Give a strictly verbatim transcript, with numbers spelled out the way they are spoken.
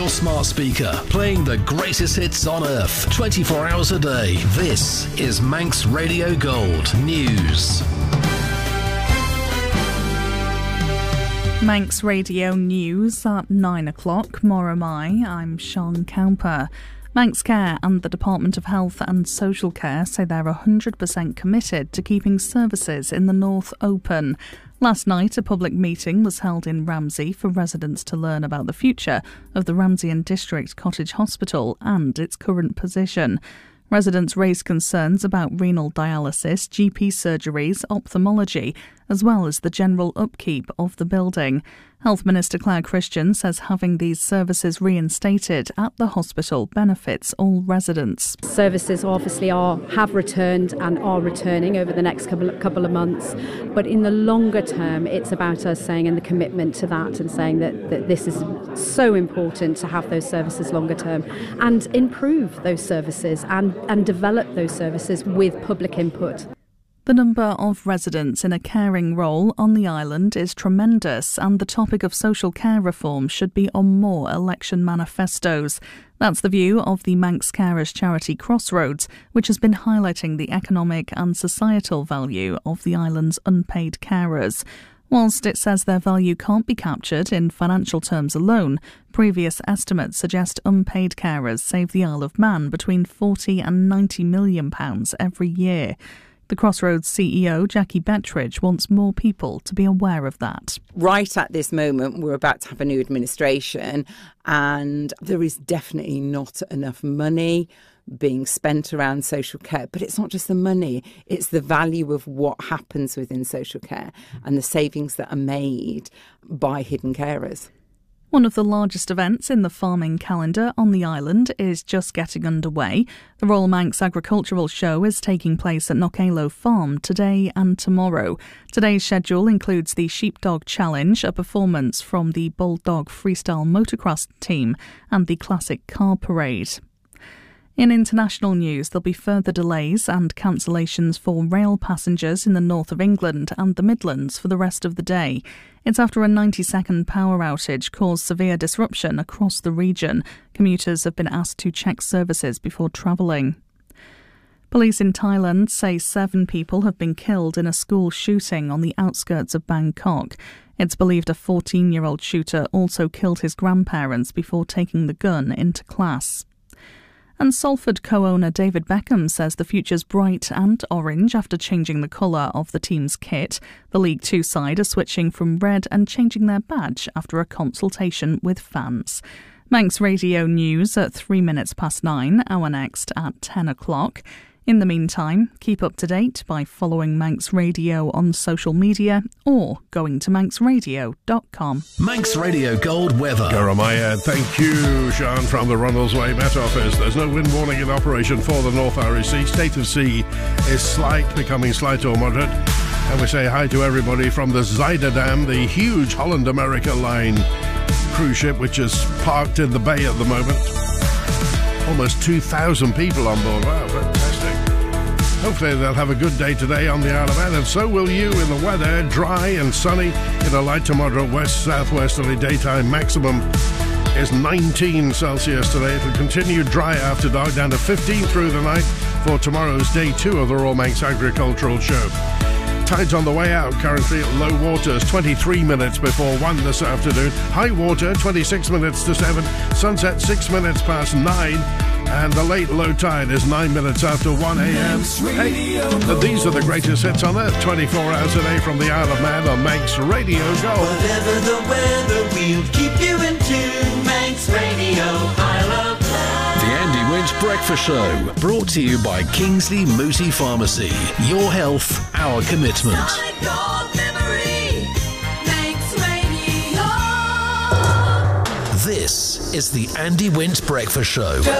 smart speaker, playing the greatest hits on earth, twenty-four hours a day. This is Manx Radio Gold News. Manx Radio News at nine o'clock. Moromai, I'm Sean Cowper. Manx Care and the Department of Health and Social Care say they're one hundred percent committed to keeping services in the north open. Last night, a public meeting was held in Ramsey for residents to learn about the future of the Ramsey and District Cottage Hospital and its current position. Residents raised concerns about renal dialysis, G P surgeries, ophthalmology, as well as the general upkeep of the building. Health Minister Claire Christian says having these services reinstated at the hospital benefits all residents. Services obviously are have returned and are returning over the next couple of, couple of months, but in the longer term it's about us saying, and the commitment to that, and saying that, that this is so important to have those services longer term and improve those services and, and develop those services with public input. The number of residents in a caring role on the island is tremendous, and the topic of social care reform should be on more election manifestos. That's the view of the Manx Carers charity Crossroads, which has been highlighting the economic and societal value of the island's unpaid carers. Whilst it says their value can't be captured in financial terms alone, previous estimates suggest unpaid carers save the Isle of Man between forty and ninety million pounds every year. The Crossroads C E O, Jackie Bettridge, wants more people to be aware of that. Right at this moment, we're about to have a new administration, and there is definitely not enough money being spent around social care. But it's not just the money, it's the value of what happens within social care and the savings that are made by hidden carers. One of the largest events in the farming calendar on the island is just getting underway. The Royal Manx Agricultural Show is taking place at Knockalow Farm today and tomorrow. Today's schedule includes the Sheepdog Challenge, a performance from the Bulldog Freestyle Motocross team, and the Classic Car Parade. In international news, there'll be further delays and cancellations for rail passengers in the north of England and the Midlands for the rest of the day. It's after a ninety-second power outage caused severe disruption across the region. Commuters have been asked to check services before travelling. Police in Thailand say seven people have been killed in a school shooting on the outskirts of Bangkok. It's believed a fourteen-year-old shooter also killed his grandparents before taking the gun into class. And Salford co-owner David Beckham says the future's bright and orange after changing the colour of the team's kit. The League Two side are switching from red and changing their badge after a consultation with fans. Manx Radio News at three minutes past nine, our next at ten o'clock. In the meantime, keep up to date by following Manx Radio on social media or going to manx radio dot com. Manx Radio Gold weather. Jeremiah, thank you, Sean, from the Runnelsway Met Office. There's no wind warning in operation for the North Irish Sea. State of sea is slight, becoming slight or moderate. And we say hi to everybody from the Zuiderdam, the huge Holland America Line cruise ship, which is parked in the bay at the moment. Almost two thousand people on board. Wow, fantastic. Hopefully they'll have a good day today on the Isle of Man, and so will you in the weather. Dry and sunny in a light to moderate west-southwesterly daytime. Maximum is nineteen Celsius today. It'll continue dry after dark, down to fifteen through the night for tomorrow's day two of the Royal Manx Agricultural Show. Tides on the way out currently at low waters, twenty-three minutes before one this afternoon. High water, twenty-six minutes to seven. Sunset, six minutes past nine. And the late low tide is nine minutes after one a.m. Hey, and these are the greatest hits on earth, twenty-four hours a day from the Isle of Man on Manx Radio Gold. Whatever the weather, we'll keep you in tune. Manx Radio, Isle of Man. The Andy Winch Breakfast Show, brought to you by Kingsley Mooti Pharmacy. Your health, our commitment. Solid gold memory, Manx Radio. This is the Andy Winch Breakfast Show.